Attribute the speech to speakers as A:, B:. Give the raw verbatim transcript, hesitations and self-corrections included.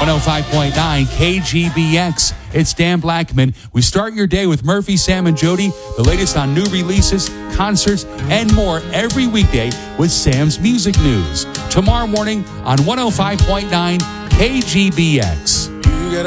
A: one oh five point nine K G B X. It's Dan Blackman. We start your day with Murphy, Sam, and Jody, the latest on new releases, concerts, and more every weekday with Sam's Music News. Tomorrow morning on one oh five point nine K G B X.